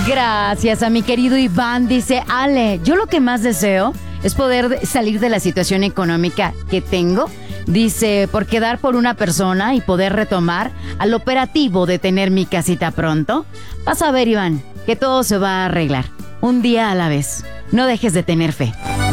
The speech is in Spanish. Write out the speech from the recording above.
Gracias a mi querido Iván. Dice, Ale, yo lo que más deseo es poder salir de la situación económica que tengo. Dice, por quedar por una persona y poder retomar al operativo de tener mi casita pronto. Vas a ver, Iván, que todo se va a arreglar. Un día a la vez. No dejes de tener fe.